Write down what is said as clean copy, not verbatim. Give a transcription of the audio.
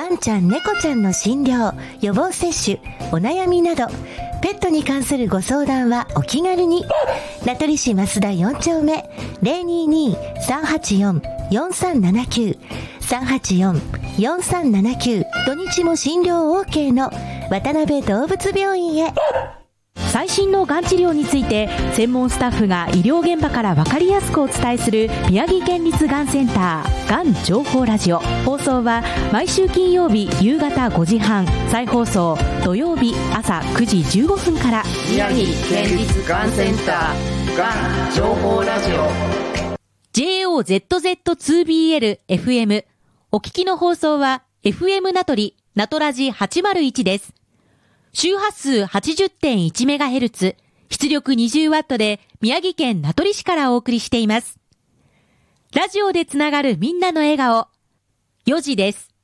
ワンちゃん猫ちゃんの診療、予防接種、お悩みなどペットに関するご相談はお気軽に。名取市増田4丁目 022-384-4379 384-4379、土日も診療 OK の渡辺動物病院へ。 最新のがん治療について専門スタッフが医療現場から分かりやすくお伝えする宮城県立がんセンターがん情報ラジオ。放送は毎週金曜日夕方5時半、再放送土曜日朝9時15分から。 宮城県立がんセンターがん情報ラジオ JOZZ2BL FM。 お聞きの放送は FM 名取名取ラジ801です。周波数 80.1MHz、 出力 20W で宮城県名取市からお送りしています。ラジオでつながるみんなの笑顔、4時です。